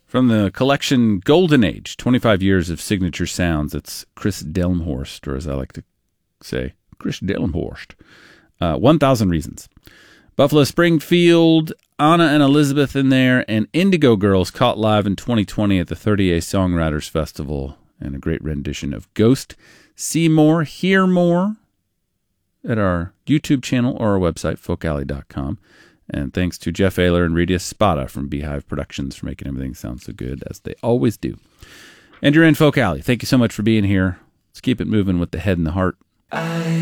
From the collection Golden Age, 25 years of signature sounds. It's Chris Delmhorst, or as I like to say, Chris Delmhorst. 1,000 Reasons. Buffalo Springfield, Anna and Elizabeth in there, and Indigo Girls caught live in 2020 at the 30A Songwriters Festival, and a great rendition of Ghost. See more, hear more at our YouTube channel or our website, folkalley.com. And thanks to Jeff Ayler and Rita Spada from Beehive Productions for making everything sound so good, as they always do. And you're in Folk Alley. Thank you so much for being here. Let's keep it moving with the head and the heart.